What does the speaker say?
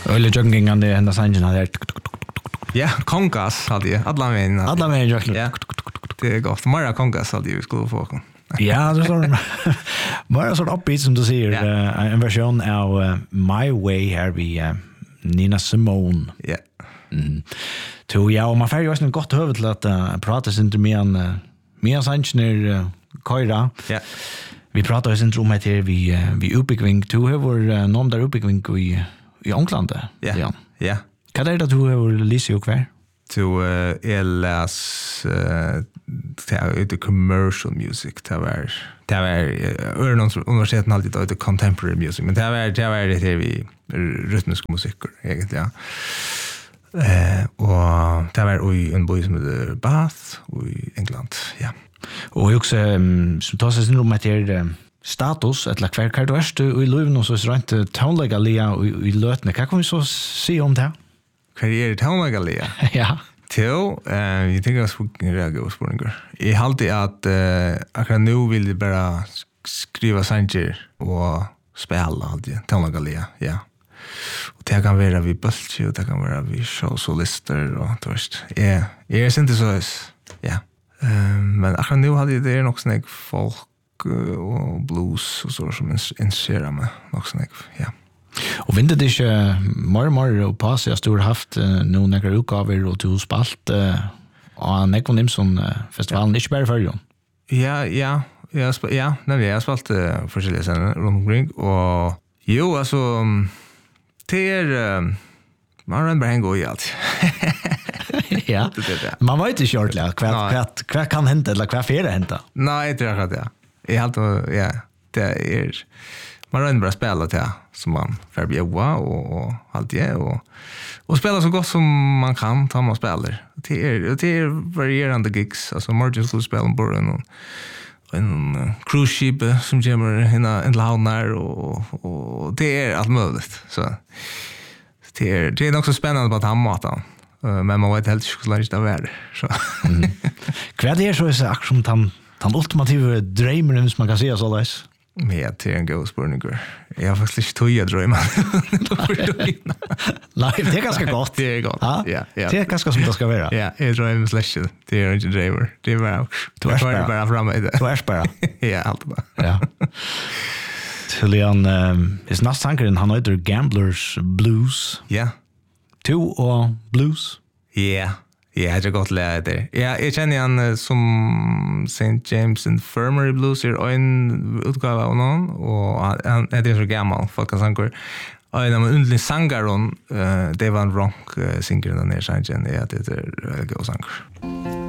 Öle jungingande ända sanjen hade. Ja, kongas hade jag. Alla men. Alla men jag. Ja. Det är gott. Mera kongas hade vi skulle få. Ja, det står bara så uppbeat som du säger en version av My Way här vi Nina Simone. Ja. Så ja, och man får ju också en gott huvud till att prata inte mer sanjen Koira. Ja. Vi pratar ju inte om att vi uppbygging to har någon där uppbygging i England. Ja. Ja. Vad är det du har lyssnat och kvar? To LS the commercial music det var Örnons universiteten alltid då det contemporary music men det var det vi rytmisk musik egentligen och det var i en by som heter Bath i England ja och också som tar sig om att det status eller kvar kan du är i Leuven och så rent tonlegalia i Lötne kan vi så se om det karriär tonlegalia ja jag tänker att jag ska reagera på det. Jag har alltid att akkurat nu vill jag bara skriva sanger och spela alltid. Tonlegalia, ja. Och det kan vara vid Bultje och det kan vara vid showsolister och du vet. Jag är inte så, ja. Men akkurat nu hade det nog sån folk och blues och så som initierar mig. Nog sån ja. Och vinter det inte mer och pass jag har haft nu några utgaver och du spalt och Nekvo Nimson festivalen inte bara för ju. Ja, jag har spalt forskjellige scener runt omkring och jo alltså man bara hänger i allt. Ja. Man vet inte shortly vad kan hända eller vad får hända. Nej, det är det. Jag har ja, det är man rör bara spela till som man får bjuda och allt det och spela så gott som man kan ta man spelar. Det är varierande gigs alltså Margin skulle spela på en cruise ship som kommer en launar och det är allt möjligt så det är också spännande på att ha maten men man vet helt inte hur det är så Vad är så är aktion tan ultimativa drömmen som man kan säga så där. Men det är en god spurningar. Jag har faktiskt inte tog drömmar. Nej, det är ganska gott. Det är gott. Ja. Det är ganska som det ska vara. Ja, jag drömmer släschen. Det är inte drömmar. Det är bara du är bara framme i det. Du är bara. Ja, allt bara. Ja. Julian is not sankaren han heter Gamblers Blues. Ja. Two och blues. Ja. Ja, det är gott läge där. Ja, jag känner han som St. James Infirmary Blues är en utgåva av någon och han är så gammal folkasanger. Och en underlig sangaron det var en rock singer den här sangen. Ja, det är en god sanger.